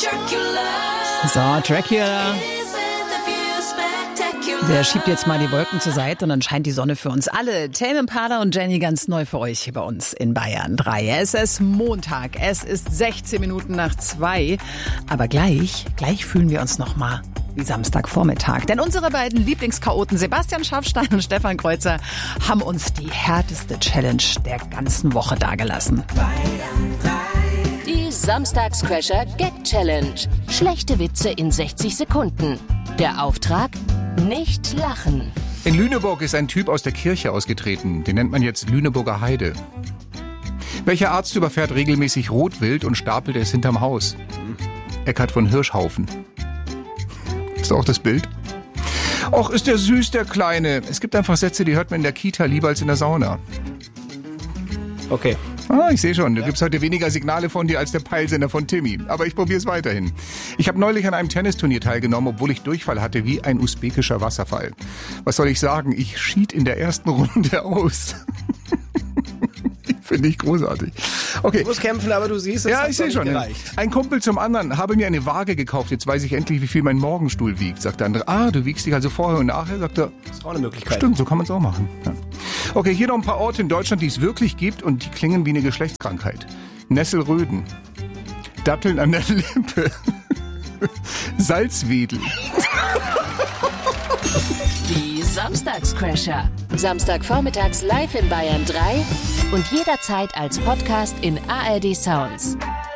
So, Dracula. Der schiebt jetzt mal die Wolken zur Seite und dann scheint die Sonne für uns alle. Tame Impala und Jenny ganz neu für euch hier bei uns in Bayern 3. Es ist Montag, es ist 16 Minuten nach 2. Aber gleich fühlen wir uns nochmal wie Samstagvormittag. Denn unsere beiden Lieblingschaoten Sebastian Schaffstein und Stefan Kreuzer haben uns die härteste Challenge der ganzen Woche dargelassen. Die Samstagscrasher Gag Challenge. Schlechte Witze in 60 Sekunden. Der Auftrag? Nicht lachen. In Lüneburg ist ein Typ aus der Kirche ausgetreten. Den nennt man jetzt Lüneburger Heide. Welcher Arzt überfährt regelmäßig Rotwild und stapelt es hinterm Haus? Eckhard von Hirschhaufen. Ist auch das Bild? Och, ist der süß, der Kleine. Es gibt einfach Sätze, die hört man in der Kita lieber als in der Sauna. Okay. Ah, ich sehe schon, du gibst heute weniger Signale von dir als der Peilsender von Timmy. Aber ich probiere es weiterhin. Ich habe neulich an einem Tennisturnier teilgenommen, obwohl ich Durchfall hatte wie ein usbekischer Wasserfall. Was soll ich sagen? Ich schied in der ersten Runde aus. Finde ich großartig. Okay. Du musst kämpfen, aber du siehst, es ja, hat ich sehe schon. gereicht. Ein Kumpel zum anderen, habe mir eine Waage gekauft. Jetzt weiß ich endlich, wie viel mein Morgenstuhl wiegt. Sagt der andere, du wiegst dich also vorher und nachher? Sagt er, Das ist auch eine Möglichkeit. Stimmt, so kann man es auch machen. Ja. Okay, hier noch ein paar Orte in Deutschland, die es wirklich gibt und die klingen wie eine Geschlechtskrankheit. Nesselröden. Datteln an der Lippe. Salzwedel. Die Samstagscrasher. Samstagvormittags live in Bayern 3 und jederzeit als Podcast in ARD Sounds.